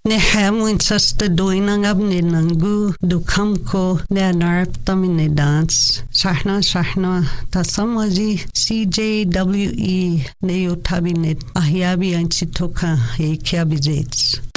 Ne hamwin sasta doinang ab ne nangu du kamko ne anarptam ne dance. Sahna ta samwaji CJWE ne yotabinet ahyabi anchitoka e kiabizets.